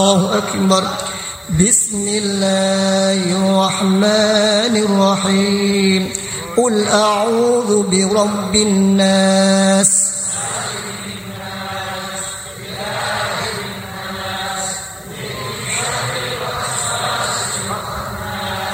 الله أكبر. بسم الله الرحمن الرحيم. قل أعوذ برب الناس